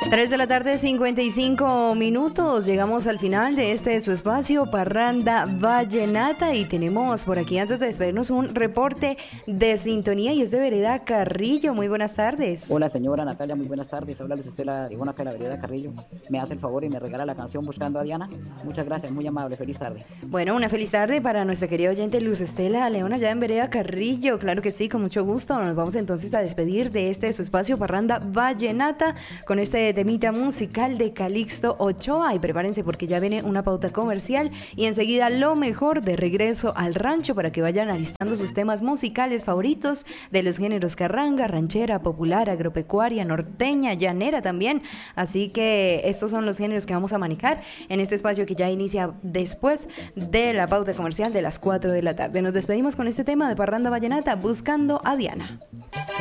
3 de la tarde, 55 minutos. Llegamos al final de este su espacio, Parranda Vallenata, y tenemos por aquí, antes de despedirnos, un reporte de sintonía y es de Vereda Carrillo. Muy buenas tardes. Hola señora Natalia, muy buenas tardes. Habla Luz Estela de acá de la Vereda Carrillo. Me hace el favor y me regala la canción Buscando a Diana. Muchas gracias, muy amable, feliz tarde. Bueno, una feliz tarde para nuestra querida oyente Luz Estela León allá en Vereda Carrillo. Claro que sí, con mucho gusto. Nos vamos entonces a despedir de este su espacio, Parranda Vallenata, con este temita musical de Calixto Ochoa, y prepárense porque ya viene una pauta comercial y enseguida lo mejor de Regreso al Rancho, para que vayan alistando sus temas musicales favoritos de los géneros carranga, ranchera, popular, agropecuaria, norteña, llanera también. Así que estos son los géneros que vamos a manejar en este espacio que ya inicia después de la pauta comercial de las 4 de la tarde. Nos despedimos con este tema de Parranda Vallenata, Buscando a Diana.